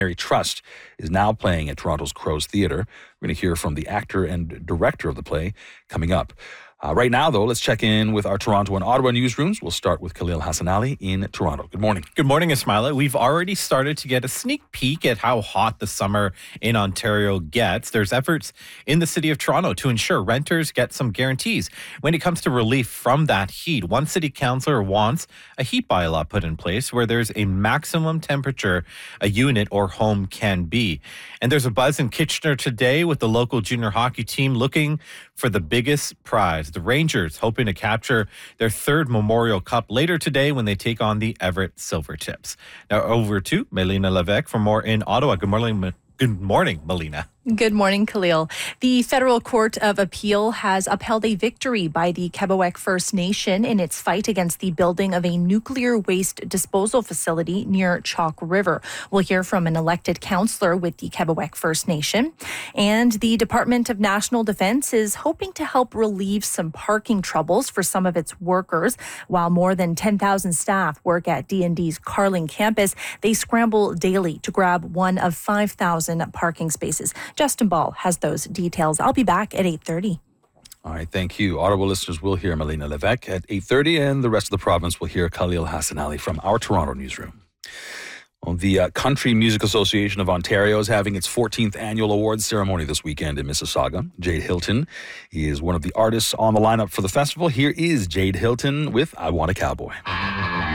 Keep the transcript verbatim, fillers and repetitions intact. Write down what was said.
Trust is now playing at Toronto's Crows Theatre. We're going to hear from the actor and director of the play coming up. Uh, right now, though, let's check in with our Toronto and Ottawa newsrooms. We'll start with Khalil Hassanali in Toronto. Good morning. Good morning, Ismaila. We've already started to get a sneak peek at how hot the summer in Ontario gets. There's efforts in the city of Toronto to ensure renters get some guarantees when it comes to relief from that heat. One city councillor wants a heat bylaw put in place where there's a maximum temperature a unit or home can be. And there's a buzz in Kitchener today with the local junior hockey team looking for the biggest prize. The Rangers hoping to capture their third Memorial Cup later today when they take on the Everett Silvertips. Now over to Melina Levesque for more in Ottawa. Good morning, good morning, Melina. Good morning, Khalil. The Federal Court of Appeal has upheld a victory by the Quebecois First Nation in its fight against the building of a nuclear waste disposal facility near Chalk River. We'll hear from an elected councillor with the Quebecois First Nation. And the Department of National Defence is hoping to help relieve some parking troubles for some of its workers. While more than ten thousand staff work at D and D's Carling campus, they scramble daily to grab one of five thousand parking spaces. Justin Ball has those details. I'll be back at eight thirty. All right, thank you. Ottawa listeners will hear Melina Levesque at eight thirty, and the rest of the province will hear Khalil Hassanali from our Toronto newsroom. Well, the uh, Country Music Association of Ontario is having its fourteenth annual awards ceremony this weekend in Mississauga. Jade Hilton is one of the artists on the lineup for the festival. Here is Jade Hilton with I Want a Cowboy.